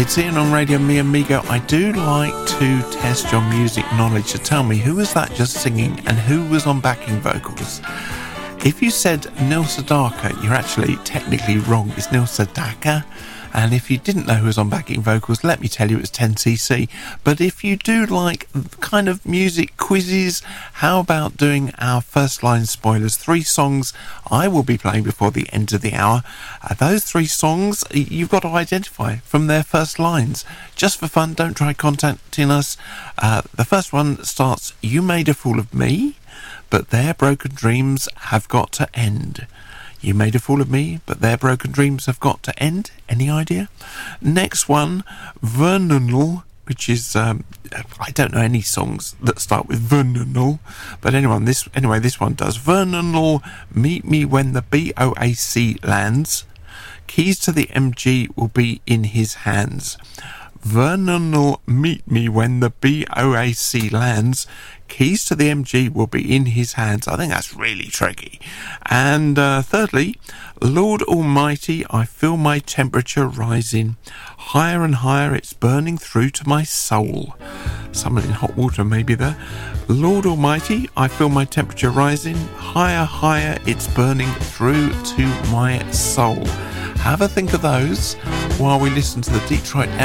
It's Ian on Radio Mi Amigo. I do like to test your music knowledge, so tell me, who was that just singing and who was on backing vocals? If you said Neil Sedaka, you're actually technically wrong. It's Neil Sedaka. And if you didn't know who was on backing vocals, let me tell you, it's 10cc. But if you do like kind of music quizzes, how about doing our first line spoilers? 3 songs I will be playing before the end of the hour. Those 3 songs you've got to identify from their first lines. Just for fun, don't try contacting us. The first one starts, "You made a fool of me, but their broken dreams have got to end." You made a fool of me, but their broken dreams have got to end. Any idea? Next one, Vernal, which is, I don't know any songs that start with Vernal, but this one does. Vernal, meet me when the BOAC lands. Keys to the MG will be in his hands. Vernal, meet me when the BOAC lands. Keys to the MG will be in his hands. I think that's really tricky. And thirdly, Lord Almighty, I feel my temperature rising. Higher and higher, it's burning through to my soul. Someone in hot water maybe there. Lord Almighty, I feel my temperature rising. Higher, higher, it's burning through to my soul. Have a think of those while we listen to the Detroit